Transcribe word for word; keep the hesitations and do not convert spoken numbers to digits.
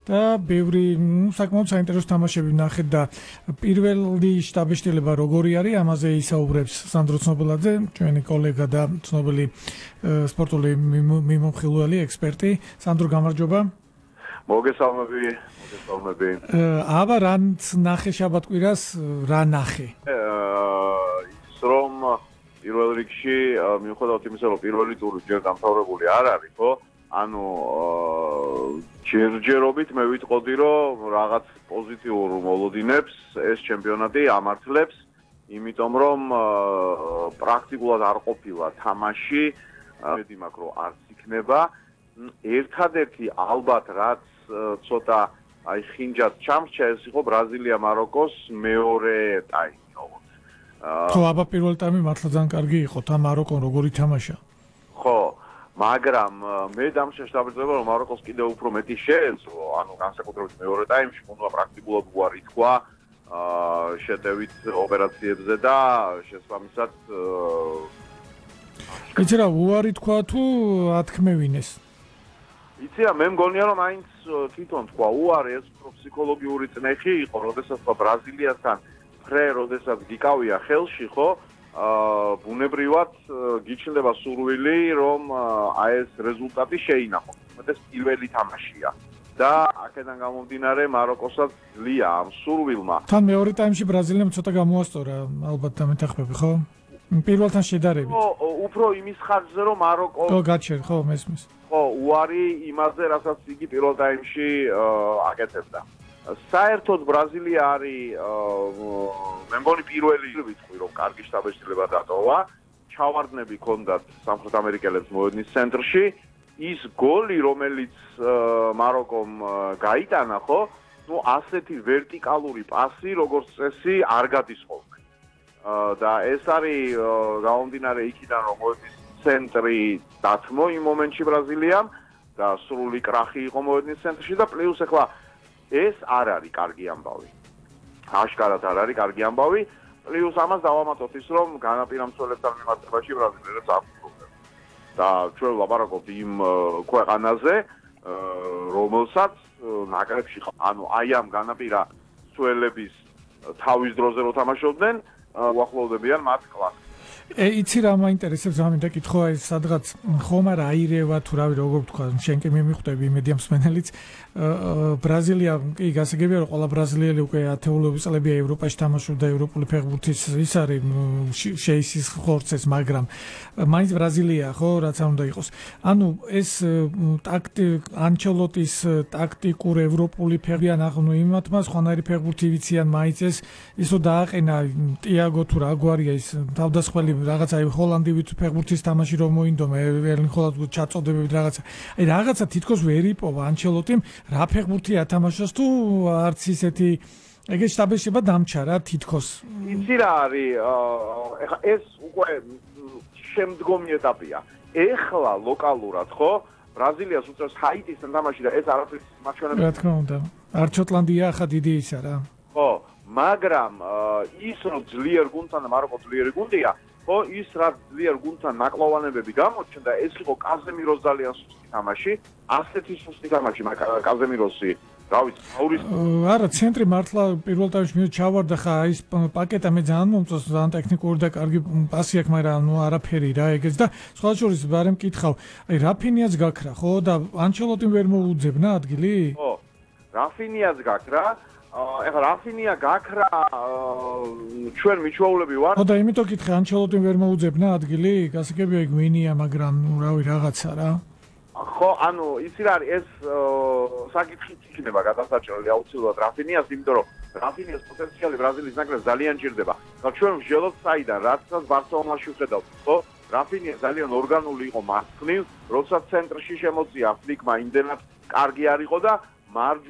და ბევრი საკმაოდ საინტერესო თამაშები ვნახეთ და პირველი შტაბეშტილება როგორი არის, ამაზე ისაუბრებს სანდრო ცნობელაძე, ჩვენი კოლეგა და ცნობილი სპორტული მიმოხილველი, ექსპერტი. სანდრო, გამარჯობა. მოგესალმები, მოგესალმები. აბა რანც ნახე შაბათ-კვირას, რა ნახე? ის რომ პირველ რიგში მიუხედავად იმისა, რომ პირველი ტური ჯერ დამთავრებული არ არის, ხო? ანუ ჯერჯერობით მე ვიტყოდი, რომ რაღაც პოზიტიურ მოლოდინებს ეს ჩემპიონატი ამართლებს, იმიტომ რომ პრაქტიკულად არ ყოფილა თამაში, მედი მაქვს რომ არც იქნება. ერთადერთი ალბათ რაც ცოტა აი ხინჯად ჩამრჩა, ეს იყო ბრაზილია-მაროკოს მეორე ტაიმი, როგორც. ხო, აბა პირველი ტაიმი მართლა ძალიან კარგი იყო, თა მაროკომ როგორი თამაშა. ხო, მაგრამ მე დამშეშ დავიწყება რომ მაროკოს კიდევ უფრო მეტი შეეძლო, ანუ განსაკუთრებით მეორე ტაიმში უნდა პრაქტიკულად უარი თქვა შეტევით ოპერაციებზე და შესაბამისად იცი რა, უარი თქვა თუ ათქმევინეს? იცი რა, მე მგონია რომ მაინც თვითონ თქვა უარი, ეს უფრო ფსიქოლოგიური წნეხი იყო, როდესაც ბრაზილიასთან ფრე, როდესაც გიკავია ხელში, ხო? აა ბუნებრივად გიჩნდება სურვილი რომ აი ეს რეზულტატი შეინახოს. უმეტეს პირველი თამაშია და აქედან გამომდინარე მაროკოსაც ძლია ამ სურვილმა. თან მეორე ტაიმში ბრაზილიამ ცოტა გამოასწორა, ალბათ დამეთანხმები, ხო? პირველთან შედარებით. ხო, უფრო იმის ხარჯზე რომ მაროკო ხო, გაჩერდა, ხო, მესმის. ხო, უარი იმაზე, რასაც იგი პირველ ტაიმში აკეთებდა. საერთოდ ბრაზილია არის მე მგონი პირველი ვიტყვი რომ კარგი შტაბეშტილება დატოვა, ჩავარდნები ჰქონდათ სამხრეთ ამერიკელებს მოედნის ცენტრში, ის გოლი რომელიც მაროკომ გაიტანა, ხო? ნუ ასეთი ვერტიკალური პასი როგორც წესი არ გადის ხოლმე. და ეს არის გამომდინარე იქიდან რომ მოედნის ცენტრი დათმო იმ მომენტში ბრაზილიამ და სრული კრახი იყო მოედნის ცენტრში და პლუს ახლა ეს არ არის კარგი ამბავი. აშკარად არ არის კარგი ამბავი. პლუს ამას დავამატოთ ის, რომ განაპირა მცველებთან მიმართებაში ბრაზილიელებს აქვს პრობლემა. და ჩვენ ვლაპარაკობთ იმ ქვეყანაზე, რომელსაც ნაკრებში, ანუ აი ამ განაპირა მცველების თავის დროზე რო თამაშობდნენ, უახლოვდებიან მათ კლასს. ე იცი რა მაინტერესებს ამინდა კითხვა ეს სადღაც ხომ არა აირევა თუ რავი როგორ ვთქვა შენ კი მიმიხვდები იმედია მსმენელიც ბრაზილია კი გასაგებია რომ ყველა ბრაზილიელი უკვე ათეულობის წლებია ევროპაში თამაშობდა ევროპული ფეხბურთის ის არის შეისის ხორცეს მაგრამ მაინც ბრაზილია ხო რაც არ უნდა იყოს ანუ ეს ტაქტიკ ანჩელოტის ტაქტიკურ ევროპული ფეხბურთიან ახლა იმათმა სხვანაირი ფეხბურთი ვიციან მაინც ეს ისო დააყენა ტიაგო თუ რა გვარია ის თავდასხმელი რაღაცა ჰოლანდივით ფეხბურთის თამაში რომ მოინდომა ერლინ ჰოლანდს ჩაწოდებებით რაღაცა აი რაღაცა თითქოს ვერ იპოვა ანჩელოტიმ რა ფეხბურთი ათამაშოს თუ არც ისეთი ეგ შტაბეშტილება დამჩა რა თითქოს იცი რა არის ეხა ეს უკვე შემდგომი ეტაპია ეხლა ლოკალურად ხო ბრაზილიას უწევს ჰაიტისთან თამაში და ეს არაფრის მაჩვენებელი რა თქმა უნდა არც შოტლანდია ახლა დიდი ისა რა ხო მაგრამ ის რომ ძლიერ გუნდთან და მაროკო ძლიერი გუნდია ხო ის რაც ძლიერ გუნდთან ნაკლოვანებები გამოჩნდა ეს იყო კაზემიროს ძალიან სუსტი თამაში ასეთი სუსტი თამაში კაზემიროსი რა ვიცი აურის არა ცენტრი მართლა პირველ ტაიმში მე ჩავარდა ხა ის პაკეტა მე ძალიან მომწონს ძალიან ტექნიკური და კარგი პასი აქვს მაგრამ ნუ არაფერი რა ეგეც და სხვა შორის ბარემ კითხავ აი რაფინიაც გაქრა ხო და ანჩელოტიმ ვერ მოუძებნა ადგილი ხო რაფინიაც გაქრა ეხლა რაფინია გაქრა ჩვენ მიჩვეულები ვარ ხო და იმიტომ კითხე ანჩელოტიმ ვერ მოუძებნა ადგილი გასაგებია გვინია მაგრამ ნუ რავი რაღაცა რა ხო ანუ იცი რა არის ეს საკითხი იქნება გადასაჭრელი აუცილებლად რაფინიას იმიტომ რომ რაფინიას პოტენციალი ბრაზილიის ნაკრებს ძალიან ჭირდება და ჩვენ ვშელოთ საიდან რაცაც ბარსელონაში ვხედავთ ხო რაფინია ძალიან ორგანული იყო მარცხნივ როდესაც ცენტრში შემოწია ფლიკმა იმდენად კარგი არ იყო და მარჯვნივ